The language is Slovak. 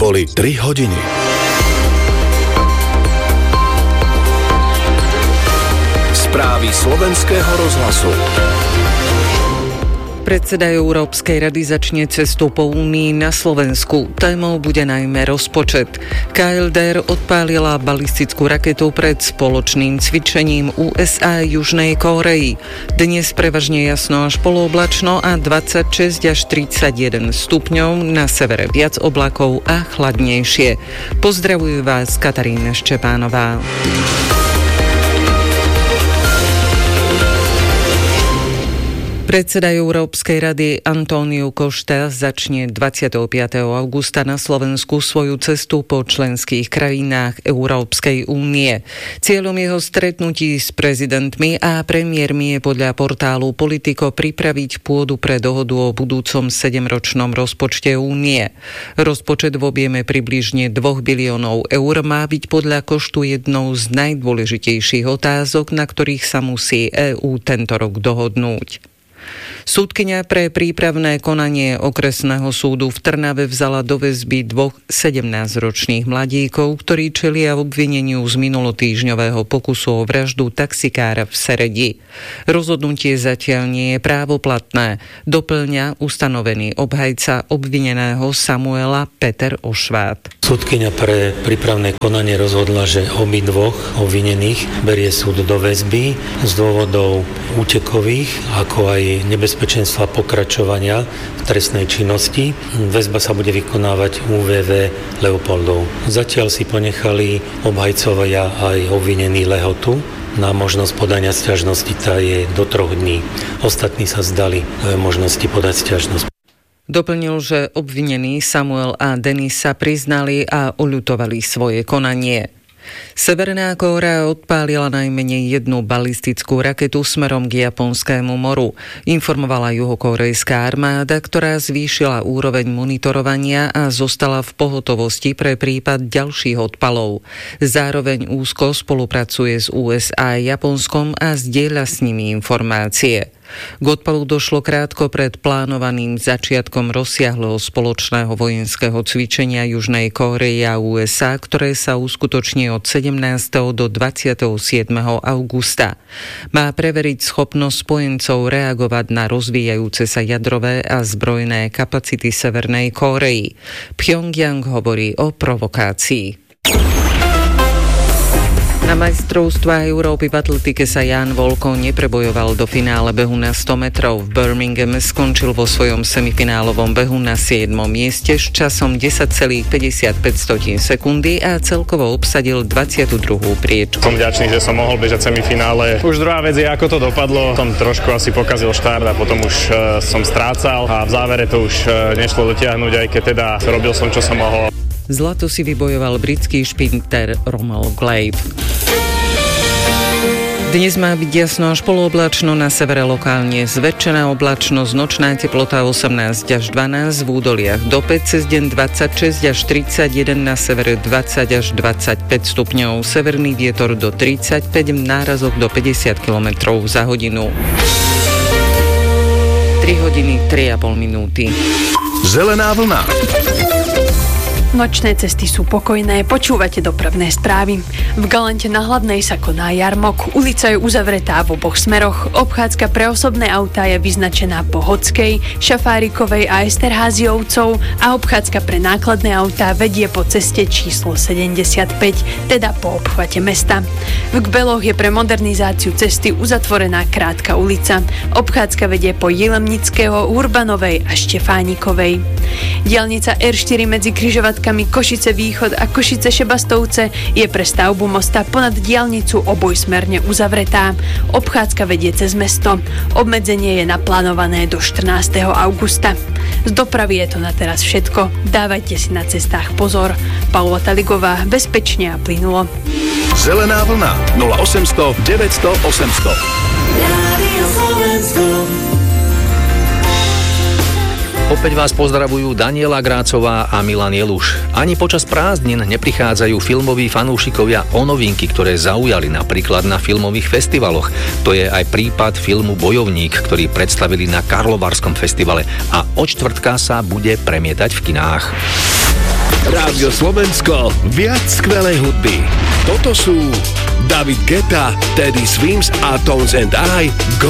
Boli 3 hodiny. Správy slovenského rozhlasu. Predseda Európskej rady začne cestu po Únii na Slovensku. Témou bude najmä rozpočet. KLDR odpálila balistickú raketu pred spoločným cvičením USA a Južnej Kórei. Dnes prevažne jasno až polooblačno a 26 až 31 stupňov, na severe viac oblakov a chladnejšie. Pozdravuje vás Katarína Ščepánová. Predseda Európskej rady António Costa začne 25. augusta na Slovensku svoju cestu po členských krajinách Európskej únie. Cieľom jeho stretnutí s prezidentmi a premiérmi je podľa portálu Politico pripraviť pôdu pre dohodu o budúcom 7-ročnom rozpočte únie. Rozpočet v objeme približne 2 biliónov eur má byť podľa Koštu jednou z najdôležitejších otázok, na ktorých sa musí EÚ tento rok dohodnúť. Súdkyňa pre prípravné konanie okresného súdu v Trnave vzala do väzby 2 17-ročných mladíkov, ktorí čelia obvineniu z minulotýždňového pokusu o vraždu taxikára v Seredi. Rozhodnutie zatiaľ nie je právoplatné, doplňa ustanovený obhajca obvineného Samuela Peter Ošvát. Súdkyňa pre prípravné konanie rozhodla, že obidvoch obvinených berie súd do väzby z dôvodov útekových, ako aj nebezpečenstva pokračovania v trestnej činnosti. Väzba sa bude vykonávať UVV Leopoldov. Zatiaľ si ponechali obhajcovia aj obvinení lehotu na možnosť podania sťažnosti, tá je do 3 dní. Ostatní sa zdali možnosti podať sťažnosť. Doplnil, že obvinení Samuel a Denis sa priznali a oľutovali svoje konanie. Severná Kórea odpálila najmenej jednu balistickú raketu smerom k Japonskému moru. Informovala juhokórejská armáda, ktorá zvýšila úroveň monitorovania a zostala v pohotovosti pre prípad ďalších odpalov. Zároveň úzko spolupracuje s USA a Japonskom a zdieľa s nimi informácie. K odpalu došlo krátko pred plánovaným začiatkom rozsiahleho spoločného vojenského cvičenia Južnej Kórey a USA, ktoré sa uskutoční od 17. do 27. augusta. Má preveriť schopnosť spojencov reagovať na rozvíjajúce sa jadrové a zbrojné kapacity Severnej Kórey. Pjongjang hovorí o provokácii. Na majstrovstvách Európy v atletike sa Ján Volko neprebojoval do finále behu na 100 metrov. V Birminghame skončil vo svojom semifinálovom behu na 7. mieste s časom 10,55 sekundy a celkovo obsadil 22. priečku. Som vďačný, že som mohol bežať semifinále. Už druhá vec je, ako to dopadlo. Som trošku asi pokazil štart a potom už som strácal a v závere to už nešlo dotiahnuť, aj keď teda robil som, čo som mohol. Zlato si vybojoval britský šprinter Romal Glave. Dnes má byť jasno až polooblačno, na severe lokálne zväčšená oblačnosť, nočná teplota 18 až 12, v údoliach do 5, cez deň 26 až 31, na severe 20 až 25 stupňov, severný vietor do 35, nárazok do 50 km za hodinu. 3 hodiny 3,5 minúty. Zelená vlna. Nočné cesty sú pokojné, počúvate dopravné správy. V Galante na Hlavnej sa koná jarmok, ulica je uzavretá v oboch smeroch, obchádzka pre osobné autá je vyznačená po Hodskej, Šafárikovej a Esterháziovcov a obchádzka pre nákladné autá vedie po ceste číslo 75, teda po obchvate mesta. V Kbeloch je pre modernizáciu cesty uzatvorená krátka ulica. Obchádzka vedie po Jilemnického, Urbanovej a Štefánikovej. Diaľnica R4 medzi križovatkami Košice Východ a Košice Šebastovce je pre stavbu mosta ponad diaľnicu obojsmerne uzavretá. Obchádzka vedie cez mesto. Obmedzenie je naplánované do 14. augusta. Z dopravy je to na teraz všetko. Dávajte si na cestách pozor. Paula Taligová, bezpečne a plynulo. Zelená vlna 0800 900 800. Rádio Slovensko. Opäť vás pozdravujú Daniela Grácová a Milan Jeluš. Ani počas prázdnin neprichádzajú filmoví fanúšikovia o novinky, ktoré zaujali napríklad na filmových festivaloch. To je aj prípad filmu Bojovník, ktorý predstavili na Karlovarskom festivale a od štvrtka sa bude premietať v kinách. Rádio Slovensko, viac skvelej hudby. Toto sú David Guetta, Teddy Swims a Tones and I,